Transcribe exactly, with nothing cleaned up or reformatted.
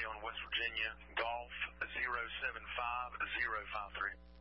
on West Virginia Golf zero seven five zero five three.